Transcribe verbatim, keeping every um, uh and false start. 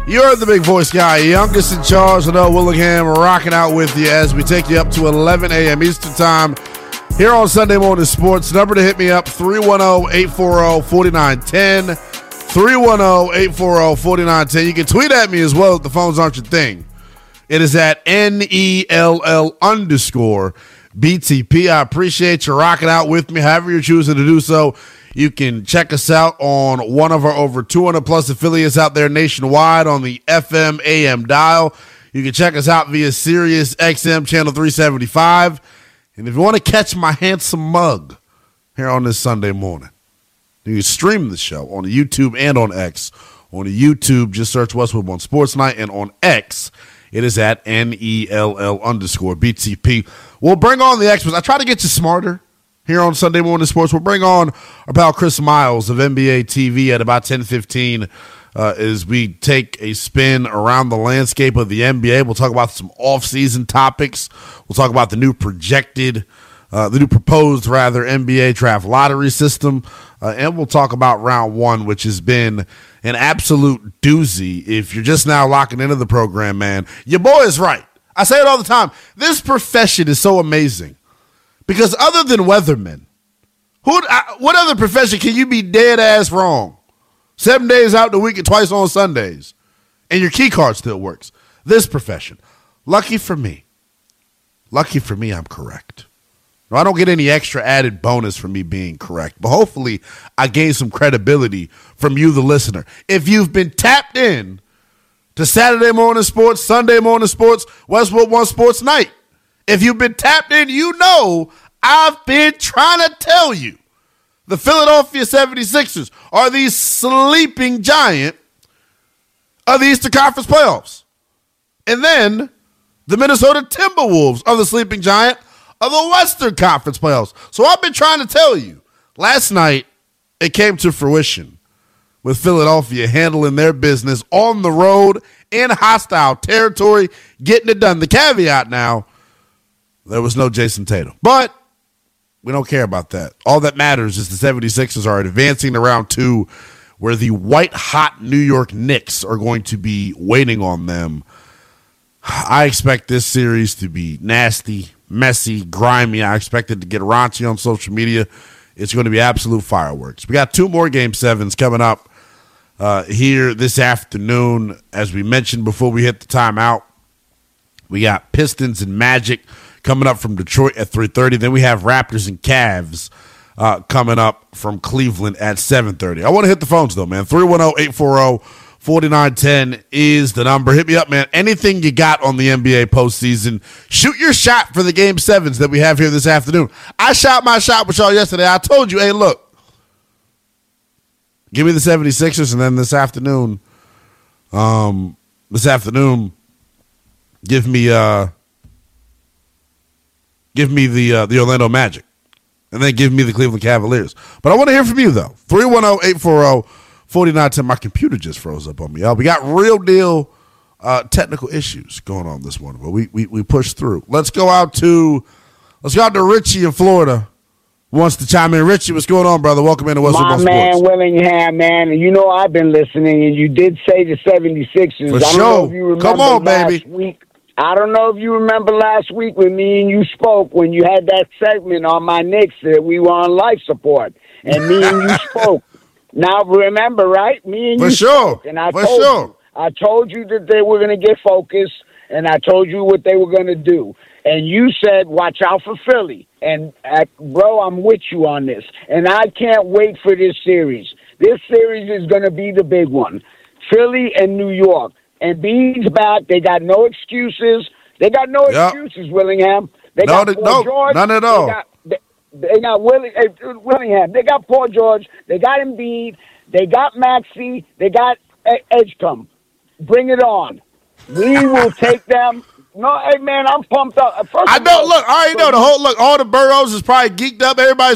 You're the big voice guy, youngest in charge. Noah Willingham rocking out with you as we take you up to eleven a.m. Eastern Time here on Sunday Morning Sports. Number to hit me up, three one zero, eight four zero, four nine one zero. three one zero, eight four zero, four nine one zero. You can tweet at me as well if the phones aren't your thing. It is at N E L L underscore B T P. I appreciate you rocking out with me, however you're choosing to do so. You can check us out on one of our over two hundred plus affiliates out there nationwide on the F M A M dial. You can check us out via Sirius X M channel three seventy-five. And if you want to catch my handsome mug here on this Sunday morning, you can stream the show on YouTube and on X. On YouTube, just search Westwood One Sports Night, and on X, it is at N E L L underscore B T P. We'll bring on the experts. I try to get you smarter here on Sunday Morning Sports. We'll bring on our pal Chris Miles of N B A T V at about ten fifteen uh, as we take a spin around the landscape of the N B A. We'll talk about some off-season topics. We'll talk about the new projected, uh, the new proposed, rather, N B A draft lottery system. Uh, and we'll talk about round one, which has been an absolute doozy. If you're just now locking into the program, man, your boy is right. I say it all the time. This profession is so amazing. Because other than weathermen, who, what other profession can you be dead ass wrong? Seven days out the week and twice on Sundays, and your key card still works. This profession. Lucky for me. Lucky for me, I'm correct. Now, I don't get any extra added bonus for me being correct, but hopefully I gain some credibility from you, the listener. If you've been tapped in to Saturday Morning Sports, Sunday Morning Sports, Westwood One Sports Night, if you've been tapped in, you know I've been trying to tell you. The Philadelphia seventy-sixers are the sleeping giant of the Eastern Conference playoffs. And then the Minnesota Timberwolves are the sleeping giant of the Western Conference playoffs. So I've been trying to tell you. Last night, it came to fruition with Philadelphia handling their business on the road in hostile territory, getting it done. The caveat now, there was no Jason Tatum. But we don't care about that. All that matters is the seventy-sixers are advancing to round two, where the white-hot New York Knicks are going to be waiting on them. I expect this series to be nasty, messy, grimy. I expect it to get raunchy on social media. It's going to be absolute fireworks. We got two more Game sevens coming up uh, here this afternoon. As we mentioned before we hit the timeout, we got Pistons and Magic coming up from Detroit at three thirty. Then we have Raptors and Cavs uh, coming up from Cleveland at seven thirty. I want to hit the phones, though, man. three one zero, eight four zero, four nine one zero is the number. Hit me up, man. Anything you got on the N B A postseason, shoot your shot for the Game sevens that we have here this afternoon. I shot my shot with y'all yesterday. I told you, hey, look, give me the seventy-sixers, and then this afternoon, um, this afternoon, give me uh, – Give me the uh, the Orlando Magic, and then give me the Cleveland Cavaliers. But I want to hear from you, though. three one zero, eight four zero, four nine one zero. My computer just froze up on me, y'all. We got real deal uh, technical issues going on this morning, but we, we we pushed through. Let's go out to let's go out to Richie in Florida. Wants to chime in. Richie, what's going on, brother? Welcome into Westwood One Sports. My man, Willingham, man. You know I've been listening, and you did say the seventy-sixers. For I don't sure. know if you remember Come on, last baby. Week. I don't know if you remember last week when me and you spoke, when you had that segment on my Knicks that we were on life support, and me and you spoke. Now, remember, right? Me and For you sure. spoke, and I For told sure. you, I told you that they were going to get focused, and I told you what they were going to do. And you said, watch out for Philly. And, uh, bro, I'm with you on this. And I can't wait for this series. This series is going to be the big one. Philly and New York. And Embiid's back. They got no excuses. They got no yep. excuses, Willingham. They no, got Paul no, George. None at all. They got, they, they got Willing, uh, Willingham. They got Paul George. They got Embiid. They got Maxey. They got uh, Edgecombe. Bring it on. We will take them. No, hey, man, I'm pumped up. First I of know. all, Look, I already know the whole look. All the boroughs is probably geeked up. Everybody's